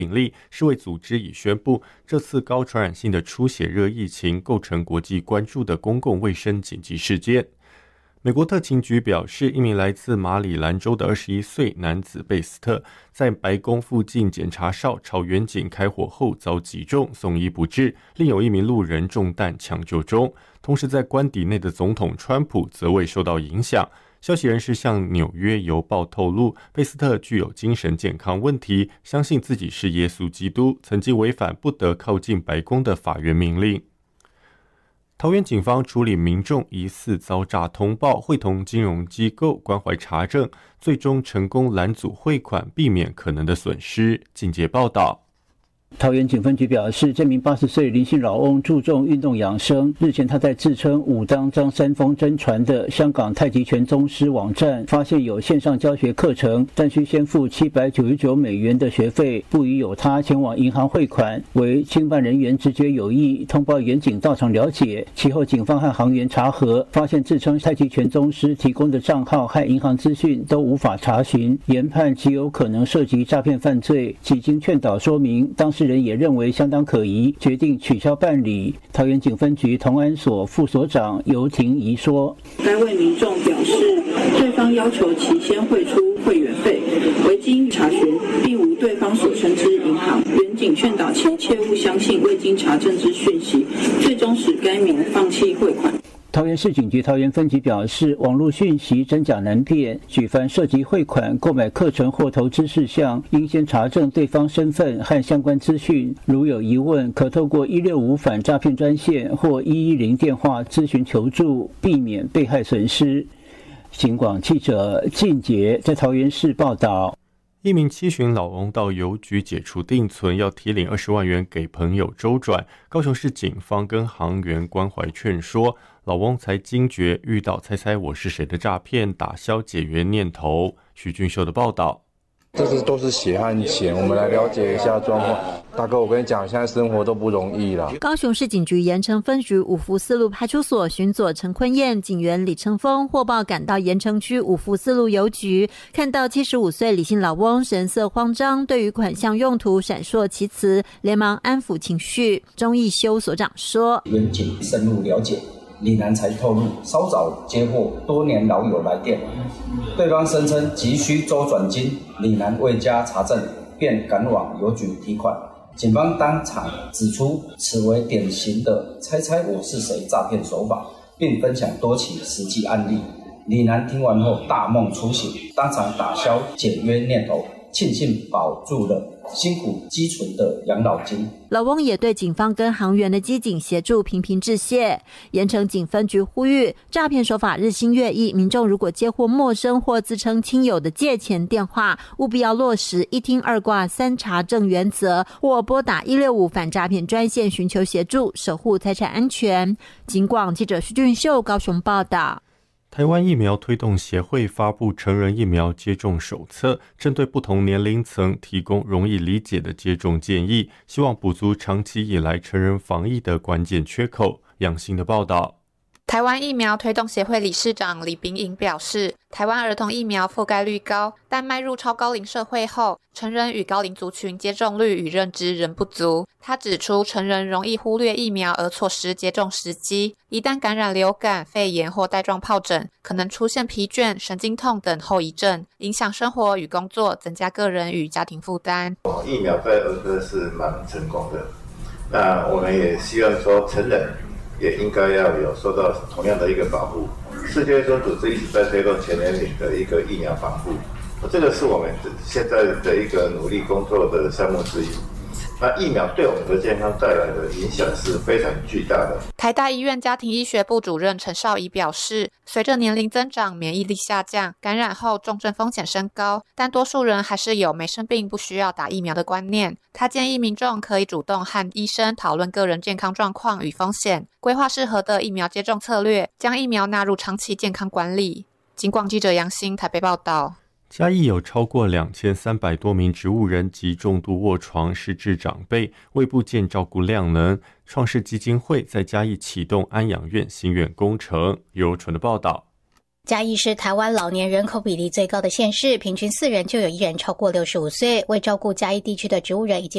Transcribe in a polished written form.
引力，世卫组织已宣布，这次高传染性的出血热疫情构成国际关注的公共卫生紧急事件。美国特勤局表示，一名来自马里兰州的21岁男子贝斯特，在白宫附近检查哨朝远警开火后遭击中，送医不治，另有一名路人中弹抢救中。同时在官邸内的总统川普则未受到影响。消息人士向纽约邮报透露，贝斯特具有精神健康问题，相信自己是耶稣基督，曾经违反不得靠近白宫的法院命令。桃园警方处理民众疑似遭诈通报，会同金融机构关怀查证，最终成功拦阻汇款，避免可能的损失。进阶报道。 桃园警分局表示，这名80岁林姓老翁注重运动养生。日前，他在自称武当张三丰真传的香港太极拳宗师网站，发现有线上教学课程，但需先付$799的学费，不疑有他前往银行汇款，为经办人员直觉有异，通报远警到场了解。其后，警方和行员查核，发现自称太极拳宗师提供的账号和银行资讯都无法查询，研判极有可能涉及诈骗犯罪。几经劝导说明，当事人也认为相当可疑，决定取消办理。桃园警分局同安所副所长尤婷怡说：“ 该位民众表示，对方要求其先汇出会员费，为经查询并无对方所称之银行。远警劝导其切勿相信未经查证之讯息，最终使该民放弃汇款。” 桃园市警局桃园分局表示，网络讯息真假难辨，举凡涉及汇款、购买课程或投资事项，应先查证对方身份和相关资讯。如有疑问，可透过165反诈骗专线或110电话咨询求助，避免被害损失。警广记者靳杰在桃园市报道。 一名七旬老翁到邮局解除定存，要提领20万元给朋友周转。高雄市警方跟行员关怀劝说，老翁才惊觉遇到猜猜我是谁的诈骗，打消解约念头。徐俊秀的报道。 这是都是血汗钱，我们来了解一下状况。大哥，我跟你讲，现在生活都不容易了。 高雄市警局盐埕分局五福四路派出所巡佐陈坤彦、警员李承峰获报赶到盐埕区五福四路邮局，看到75岁李姓老翁神色慌张，对于款项用途闪烁其词，连忙安抚情绪。钟义修所长说：“ 远警深入了解。”李男才透露，稍早接获多年老友来电，对方声称急需周转金，李男未加查证，便赶往邮局提款。警方当场指出，此为典型的猜猜我是谁诈骗手法，并分享多起实际案例。李男听完后大梦初醒，当场打消解约念头，庆幸保住了辛苦积存的养老金。 老翁也对警方跟行员的机警协助频频致谢。盐埕警分局呼吁，诈骗手法日新月异，民众如果接获陌生或自称亲友的借钱电话，务必要落实一听二挂三查证原则，或拨打165反诈骗专线寻求协助，守护财产安全。警广记者徐俊秀高雄报道。 台湾疫苗推动协会发布成人疫苗接种手册，针对不同年龄层提供容易理解的接种建议，希望补足长期以来成人防疫的关键缺口。杨新的报道。 台湾疫苗推动协会理事长李秉颖表示，台湾儿童疫苗覆盖率高，但迈入超高龄社会后，成人与高龄族群接种率与认知仍不足。他指出，成人容易忽略疫苗而错失接种时机，一旦感染流感、肺炎或带状疱疹，可能出现疲倦、神经痛等后遗症，影响生活与工作，增加个人与家庭负担。 疫苗在儿科是蛮成功的，那我们也希望说成人也应该要有受到同样的一个保护。世界卫生组织一直在推动全年龄的一个疫苗防护，这个是我们现在的一个努力工作的项目之一。那疫苗对我们的健康带来的影响是非常巨大的。 台大医院家庭医学部主任陈少仪表示，随着年龄增长，免疫力下降，感染后重症风险升高，但多数人还是有没生病不需要打疫苗的观念。他建议民众可以主动和医生讨论个人健康状况与风险，规划适合的疫苗接种策略，将疫苗纳入长期健康管理。警广记者杨欣台北报道。 嘉义有超过2300多名植物人及重度卧床失智长辈，为不见照顾量能，创世基金会在嘉义启动安养院新院工程。由纯的报道。 嘉义是台湾老年人口比例最高的县市，平均4人就有1人超过65岁。为照顾嘉义地区的植物人以及